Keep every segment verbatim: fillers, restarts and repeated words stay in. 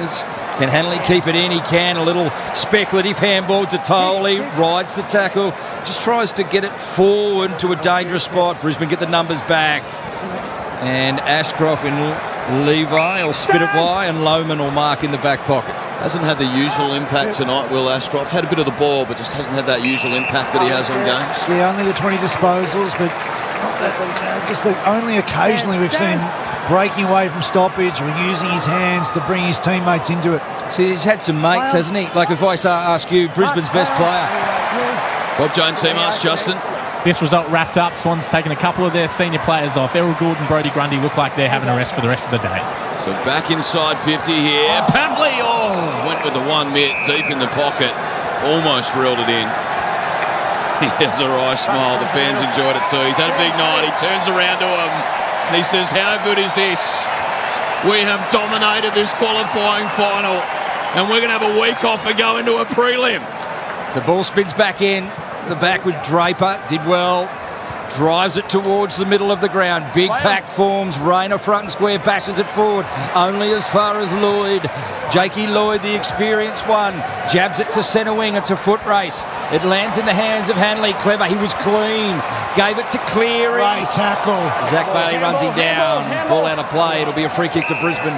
Mariners. Can Hanley keep it in? He can. A little speculative handball to Tolley. Rides the tackle. Just tries to get it forward to a dangerous spot. Brisbane get the numbers back. And Ashcroft and Levi will spit it wide, and Lohmann will mark in the back pocket. Hasn't had the usual impact tonight, Will Ashcroft. Had a bit of the ball, but just hasn't had that usual impact that he has on games. Yeah, only the twenty disposals, but not that, uh, just the, only occasionally we've seen him breaking away from stoppage or using his hands to bring his teammates into it. See, he's had some mates, hasn't he? Like if I ask you, Brisbane's best player. Bob Jones team asks Justin. This result wrapped up. Swans taking a couple of their senior players off. Errol Gould and Brodie Grundy look like they're having a rest for the rest of the day. So back inside fifty here. Papley, oh, went with the one mitt deep in the pocket. Almost reeled it in. He has a wry smile. The fans enjoyed it too. He's had a big night. He turns around to him and he says, how good is this? We have dominated this qualifying final and we're going to have a week off and go into a prelim. So ball spins back in. The back with Draper, did well, drives it towards the middle of the ground. Big pack forms, Rayner front and square, bashes it forward, only as far as Lloyd. Jakey Lloyd, the experienced one, jabs it to centre wing. It's a foot race. It lands in the hands of Hanley. Clever, he was clean. Gave it to Cleary. Great tackle. Zach Bailey runs him down. Ball out of play. It'll be a free kick to Brisbane.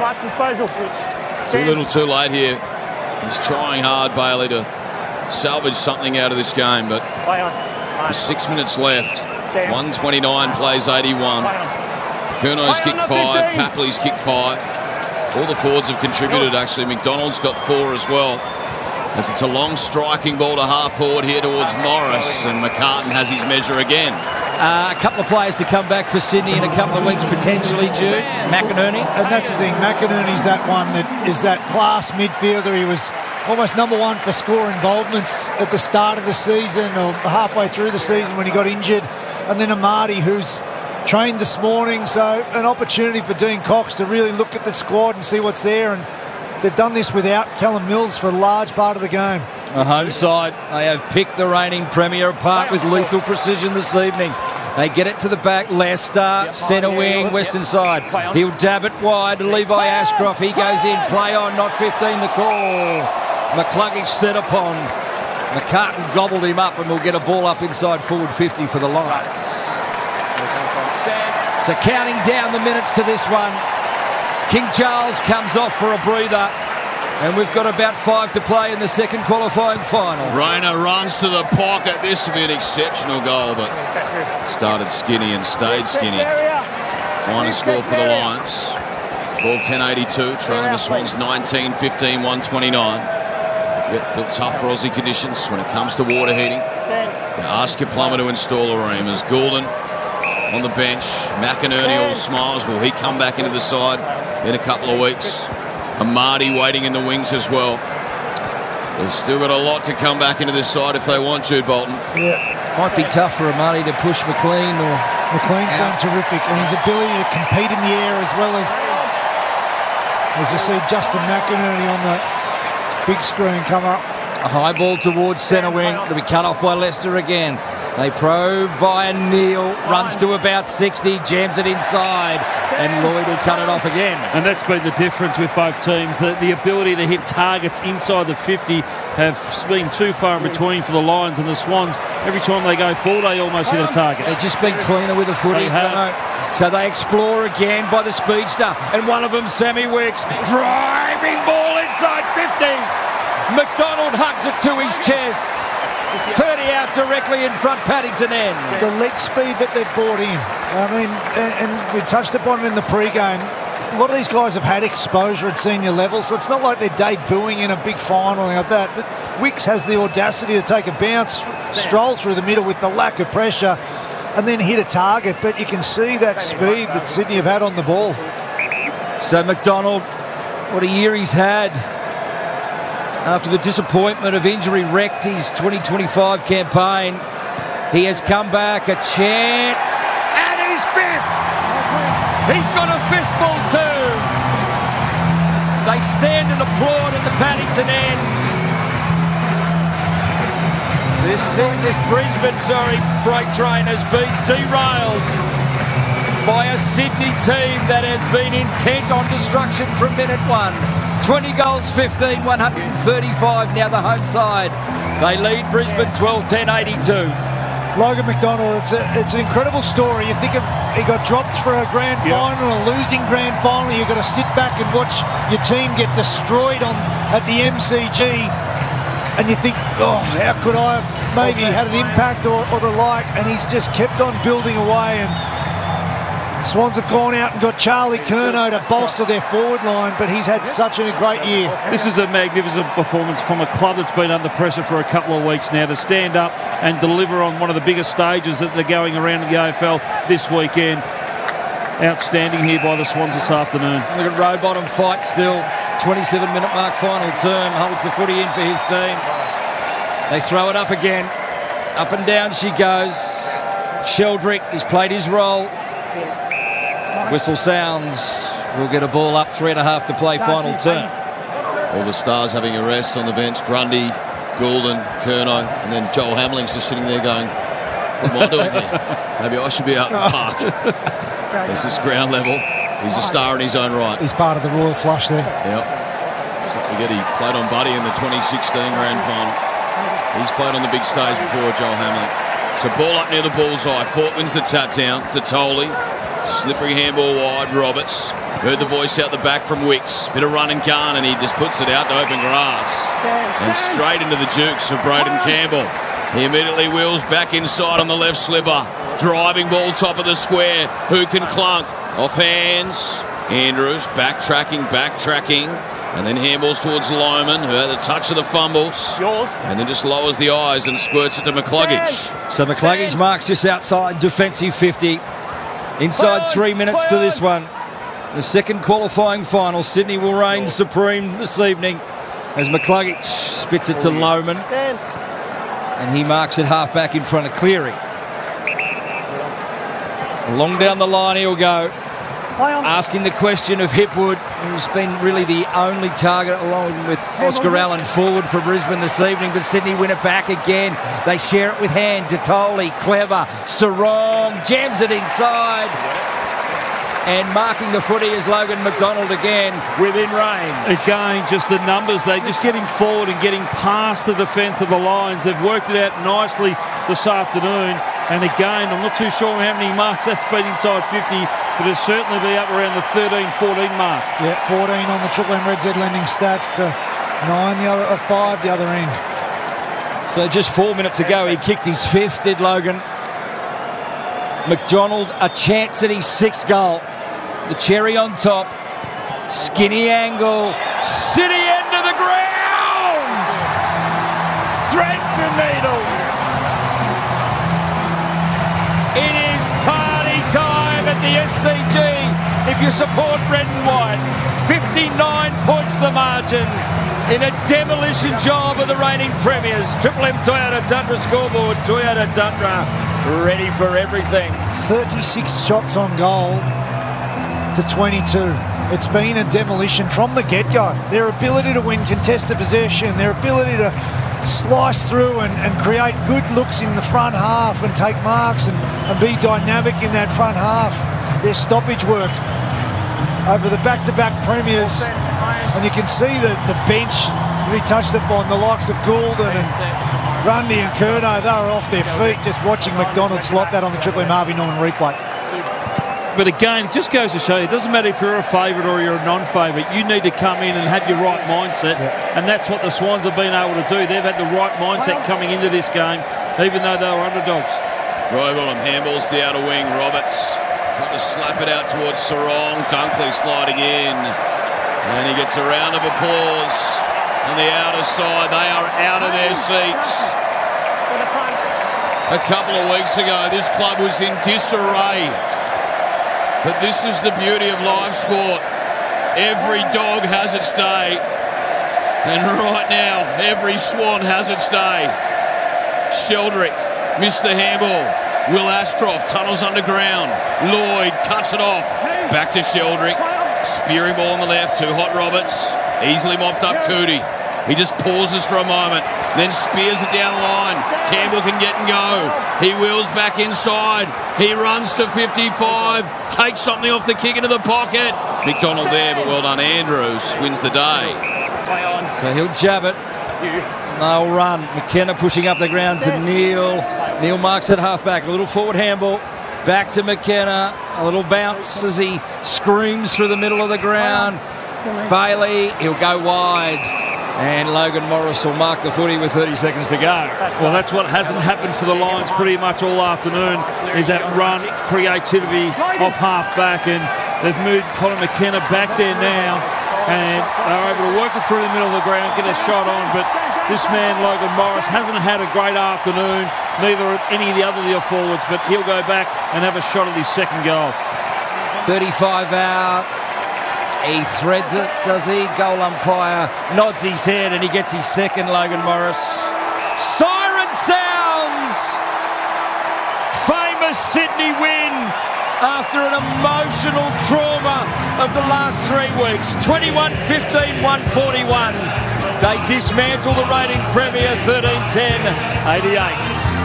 Too little, too late here. He's trying hard, Bailey, to salvage something out of this game, but six minutes left. one twenty-nine plays eighty-one. Curno's kicked five. Papley's kicked five. All the forwards have contributed, actually. McDonald's got four as well. As it's a long striking ball to half forward here towards Morris, and McCartan has his measure again. Uh, a couple of players to come back for Sydney in a couple of weeks, potentially, Jude. McInerney. And that's the thing, McInerney's that one that is that class midfielder. He was almost number one for score involvements at the start of the season or halfway through the season when he got injured. And then Amadi, who's trained this morning. So an opportunity for Dean Cox to really look at the squad and see what's there. And they've done this without Callum Mills for a large part of the game. A home side. They have picked the reigning premier apart with lethal precision this evening. They get it to the back. Leicester, centre wing, western side. He'll dab it wide. Levi Ashcroft, he goes in. Play on, not fifteen, the call. McCluggage set upon. McCartan gobbled him up and we'll get a ball up inside forward fifty for the Lions. So counting down the minutes to this one. King Charles comes off for a breather. And we've got about five to play in the second qualifying final. Rayner runs to the pocket. This will be an exceptional goal, but started skinny and stayed skinny. Minor score for the Lions. twelve ten eighty-two, trailing the Swans nineteen fifteen, one twenty-nine. They've got built tough for Aussie conditions when it comes to water heating. Now ask your plumber to install a ream. As Goulden on the bench, McInerney all smiles. Will he come back into the side in a couple of weeks? Amadi waiting in the wings as well. They've still got a lot to come back into this side if they want, Jude Bolton. Yeah. Might be tough for Amadi to push McLean or... McLean's been terrific, and his ability to compete in the air as well as, as you see Justin McInerney on the big screen come up. A high ball towards centre wing. It'll be cut off by Leicester again. They probe via Neal, runs to about sixty, jams it inside, and Lloyd will cut it off again. And that's been the difference with both teams. The, the ability to hit targets inside the fifty have been too far in between for the Lions and the Swans. Every time they go forward, they almost hit a target. They've just been cleaner with the footy. They have. So they explore again by the speedster, and one of them, Sammy Wicks, driving ball inside fifty. McDonald hugs it to his chest. thirty out directly in front, Paddington end. The leg speed that they've brought in. I mean, and, and we touched upon it in the pre-game. A lot of these guys have had exposure at senior level, so it's not like they're debuting in a big final like that. But Wicks has the audacity to take a bounce, stroll through the middle with the lack of pressure, and then hit a target. But you can see that speed that Sydney have had on the ball. So McDonald, what a year he's had. After the disappointment of injury wrecked his twenty twenty-five campaign, he has come back, a chance, and he's fifth. He's got a fistful too. They stand and applaud at the Paddington end. This, this Brisbane, sorry, freight train has been derailed by a Sydney team that has been intent on destruction from minute one. twenty goals, fifteen, one hundred thirty-five now the home side. They lead Brisbane twelve ten eighty-two. Logan McDonald, it's, a, it's an incredible story. You think of he got dropped for a grand Yep. final, a losing grand final. You've got to sit back and watch your team get destroyed on at the M C G. And you think, oh, how could I have maybe had an impact or, or the like? And he's just kept on building away. And Swans have gone out and got Charlie Curnow to bolster their forward line, but he's had such a great year. This is a magnificent performance from a club that's been under pressure for a couple of weeks now to stand up and deliver on one of the biggest stages that they're going around in the A F L this weekend. Outstanding here by the Swans this afternoon. Look at Rowbottom fight still. twenty-seven minute mark final term. Holds the footy in for his team. They throw it up again. Up and down she goes. Sheldrick, he's played his role. Whistle sounds. We'll get a ball up. Three and a half to play final term. All the stars having a rest on the bench. Grundy, Goulden, Curnow, and then Joel Hamling's just sitting there going, what am I doing here? Maybe I should be out in the park. This is ground level. He's a star in his own right. He's part of the royal flush there. Yep. So forget he played on Buddy in the twenty sixteen grand final. He's played on the big stage before, Joel Hamling. So ball up near the bullseye. Fort wins the tap down to Tolley. Slippery handball wide, Roberts. Heard the voice out the back from Wicks. Bit of run and gun, and he just puts it out to open grass. And straight into the jukes of Braden Campbell. He immediately wheels back inside on the left slipper. Driving ball top of the square. Who can clunk? Off hands. Andrews backtracking, backtracking. And then handballs towards Lohman, who had the touch of the fumbles. Yours. And then just lowers the eyes and squirts it to McCluggage. So McCluggage marks just outside defensive fifty. Inside three minutes to this one. The second qualifying final. Sydney will reign supreme this evening as McCluggage spits it to Lohman. And he marks it half back in front of Cleary. Long down the line he'll go. Asking the question of Hipwood, who's been really the only target along with Oscar Allen forward for Brisbane this evening, but Sydney win it back again. They share it with hand. Detoli, clever. Sarong jams it inside. And marking the footy is Logan McDonald again within range. Again, just the numbers. They're just getting forward and getting past the defence of the Lions. They've worked it out nicely this afternoon. And again, I'm not too sure how many marks that's been inside fifty, but it'll certainly be up around the thirteen fourteen mark. Yeah, fourteen on the Triple M Red Z lending stats to nine the other, or five the other end. So just four minutes ago, he kicked his fifth, did Logan. McDonald, a chance at his sixth goal. The cherry on top. Skinny angle. City end of the ground. Threads the needle. It is party time at the S C G. If you support red and white, fifty-nine points the margin in a demolition job of the reigning premiers. Triple M Toyota Tundra scoreboard. Toyota Tundra ready for everything. thirty-six shots on goal to twenty-two. It's been a demolition from the get-go. Their ability to win contested possession, their ability to slice through and, and create good looks in the front half and take marks and, and be dynamic in that front half. Their stoppage work over the back-to-back premiers, and you can see that the bench really touched upon the likes of Goulden and Grundy and Curnow. They were off their feet just watching McDonald slot that on the Triple M Harvey Norman replay. But again, it just goes to show you, it doesn't matter if you're a favourite or you're a non-favourite, you need to come in and have your right mindset, yeah. And that's what the Swans have been able to do. They've had the right mindset coming into this game, even though they were underdogs. Rowbottom handballs the outer wing. Roberts trying to slap it out towards Sarong. Dunkley sliding in. And he gets a round of applause on the outer side. They are out of their seats. A couple of weeks ago, this club was in disarray. But this is the beauty of live sport. Every dog has its day. And right now, every Swan has its day. Sheldrick missed the handball. Will Ashcroft tunnels underground. Lloyd cuts it off. Back to Sheldrick. Spearing ball on the left to Hot Roberts. Easily mopped up Cootie. He just pauses for a moment, then spears it down the line. Campbell can get and go. He wheels back inside. He runs to fifty-five, takes something off the kick into the pocket. McDonald there, but well done. Andrews wins the day. So he'll jab it. They'll run. McKenna pushing up the ground to Neil. Neil marks at halfback. A little forward handball. Back to McKenna. A little bounce as he screams through the middle of the ground. Bailey, he'll go wide. And Logan Morris will mark the footy with thirty seconds to go. Well, that's what hasn't happened for the Lions pretty much all afternoon, is that run creativity off half-back, and they've moved Connor McKenna back there now, and they're able to work it through the middle of the ground, get a shot on, but this man, Logan Morris, hasn't had a great afternoon, neither any of the other the forwards, but he'll go back and have a shot at his second goal. thirty-five out. He threads it, does he? Goal umpire nods his head and he gets his second, Logan Morris. Siren sounds! Famous Sydney win after an emotional trauma of the last three weeks. twenty-one fifteen, one forty-one. They dismantle the reigning premier, thirteen ten eighty-eight.